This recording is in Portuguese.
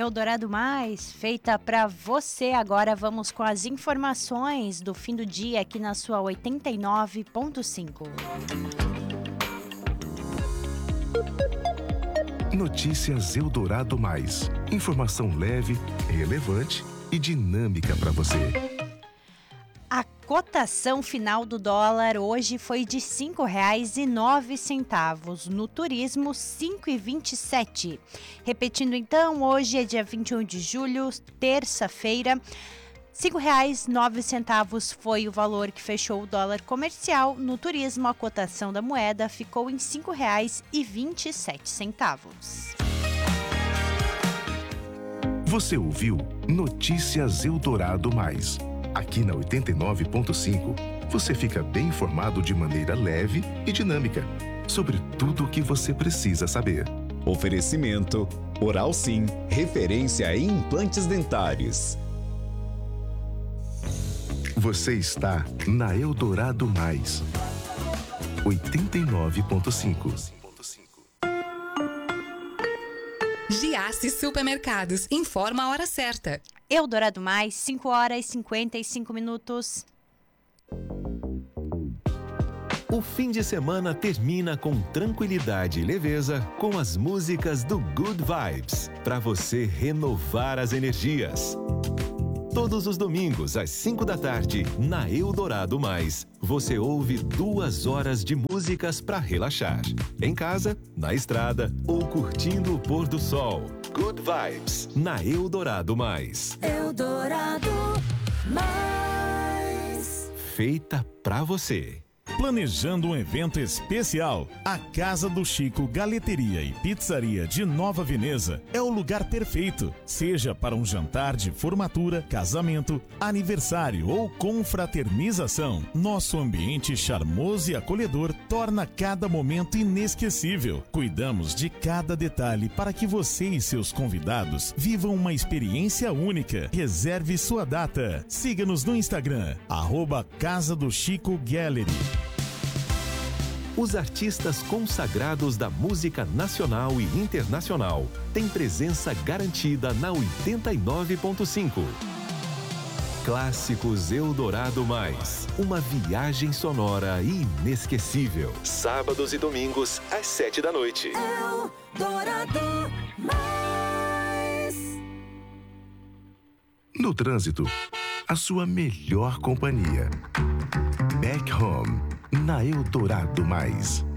Eldorado Mais, feita para você. Agora vamos com as informações do fim do dia aqui na sua 89.5. Notícias Eldorado Mais. Informação leve, relevante e dinâmica para você. A cotação final do dólar hoje foi de R$ 5,09. No turismo, R$ 5,27. Repetindo então, hoje é dia 21 de julho, terça-feira. R$ 5,09 foi o valor que fechou o dólar comercial. No turismo, a cotação da moeda ficou em R$ 5,27. Você ouviu Notícias Eldorado Mais. Aqui na 89.5, você fica bem informado de maneira leve e dinâmica sobre tudo o que você precisa saber. Oferecimento Oral Sim, referência em implantes dentários. Você está na Eldorado Mais 89.5. Giasse Supermercados informa a hora certa. Eldorado Mais, 5h55. O fim de semana termina com tranquilidade e leveza com as músicas do Good Vibes, para você renovar as energias. Todos os domingos, às 5 da tarde, na Eldorado Mais, você ouve 2 horas de músicas para relaxar. Em casa, na estrada ou curtindo o pôr do sol. Good Vibes, na Eldorado Mais. Eldorado Mais. Feita pra você. Planejando um evento especial, a Casa do Chico Galeteria e Pizzaria de Nova Veneza é o lugar perfeito, seja para um jantar de formatura, casamento, aniversário ou confraternização. Nosso ambiente charmoso e acolhedor torna cada momento inesquecível. Cuidamos de cada detalhe para que você e seus convidados vivam uma experiência única. Reserve sua data. Siga-nos no Instagram, @Casa do Chico Gallery. Os artistas consagrados da música nacional e internacional têm presença garantida na 89.5. Clássicos Eldorado Mais, uma viagem sonora inesquecível. Sábados e domingos, às 7 da noite. Eldorado Mais. No trânsito, a sua melhor companhia. Back Home, na Eldorado Mais.